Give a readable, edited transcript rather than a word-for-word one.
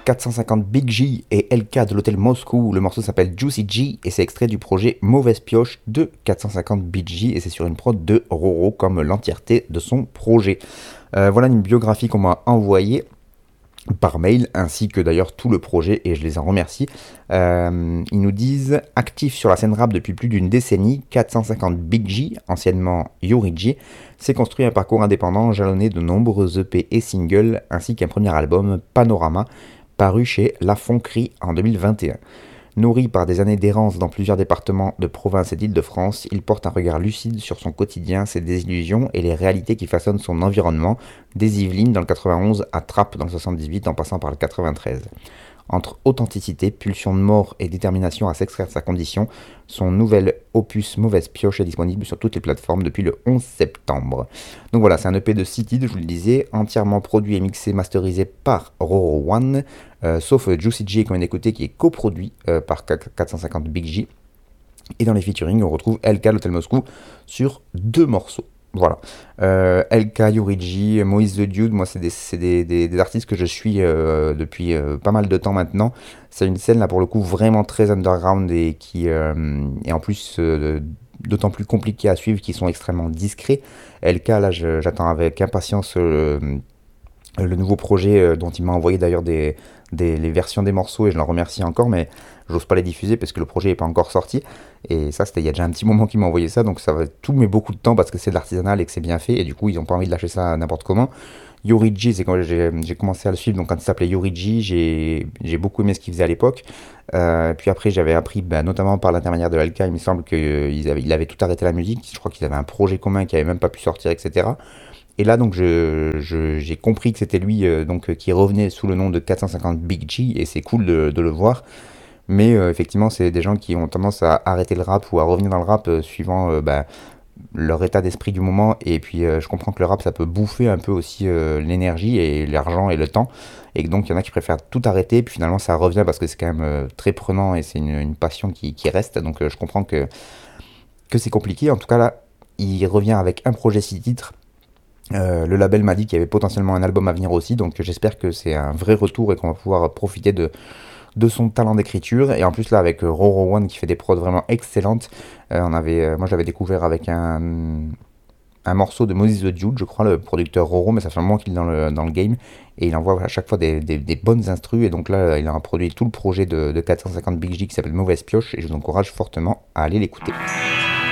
450 Big G et LK de l'hôtel Moscou. Le morceau s'appelle Juicy G et c'est extrait du projet Mauvaise Pioche de 450 Big G et c'est sur une prod de Roro comme l'entièreté de son projet. Voilà une biographie qu'on m'a envoyée par mail, ainsi que d'ailleurs tout le projet, et je les en remercie. Ils nous disent actif sur la scène rap depuis plus d'une décennie, 450 Big G, anciennement Yuri G, s'est construit un parcours indépendant jalonné de nombreux EP et singles, ainsi qu'un premier album, Panorama, paru chez La Fonquerie en 2021. Nourri par des années d'errance dans plusieurs départements de province et d'Île-de-France, il porte un regard lucide sur son quotidien, ses désillusions et les réalités qui façonnent son environnement, des Yvelines dans le 91 à Trappes dans le 78 en passant par le 93. Entre authenticité, pulsion de mort et détermination à s'extraire de sa condition, son nouvel opus Mauvaise Pioche est disponible sur toutes les plateformes depuis le 11 septembre. Donc voilà, c'est un EP de 6 titres, je vous le disais, entièrement produit et mixé, masterisé par Roro One, sauf Juicy J qu'on vient d'écouter qui est coproduit par 450 Big G. Et dans les featuring, on retrouve LK l'Hôtel Moscou sur 2 morceaux. Voilà. LK, Yurigi, Moïse the Dude, moi c'est des artistes que je suis depuis pas mal de temps maintenant. C'est une scène là pour le coup vraiment très underground et qui est en plus d'autant plus compliqué à suivre, qui sont extrêmement discrets. LK là j'attends avec impatience le nouveau projet dont il m'a envoyé d'ailleurs les versions des morceaux et je l'en remercie encore, mais j'ose pas les diffuser parce que le projet n'est pas encore sorti. Et ça, c'était il y a déjà un petit moment qu'il m'a envoyé ça, donc tout met beaucoup de temps parce que c'est de l'artisanal et que c'est bien fait, et du coup, ils n'ont pas envie de lâcher ça n'importe comment. Yoriji, c'est quand j'ai commencé à le suivre, donc quand il s'appelait Yoriji, j'ai beaucoup aimé ce qu'il faisait à l'époque. Puis après, j'avais appris, notamment par l'intermédiaire de LK, il me semble qu'il avait tout arrêté la musique. Je crois qu'ils avaient un projet commun qui avait même pas pu sortir, etc. Et là, donc, j'ai compris que c'était lui qui revenait sous le nom de 450 Big G, et c'est cool de le voir. Mais effectivement, c'est des gens qui ont tendance à arrêter le rap ou à revenir dans le rap suivant leur état d'esprit du moment. Et puis, je comprends que le rap, ça peut bouffer un peu aussi l'énergie et l'argent et le temps. Et donc, il y en a qui préfèrent tout arrêter. Puis finalement, ça revient parce que c'est quand même très prenant et c'est une passion qui reste. Donc, je comprends que c'est compliqué. En tout cas, là, il revient avec un projet 6 titres. Le label m'a dit qu'il y avait potentiellement un album à venir aussi, donc j'espère que c'est un vrai retour et qu'on va pouvoir profiter de son talent d'écriture. Et en plus là avec Roro One qui fait des prods vraiment excellentes, moi je l'avais découvert avec un morceau de Moses the Dude, je crois, le producteur Roro, mais ça fait un moment qu'il est dans le game, et il envoie à chaque fois des bonnes instrus, et donc là il a produit tout le projet de 450 Big G qui s'appelle Mauvaise Pioche, et je vous encourage fortement à aller l'écouter.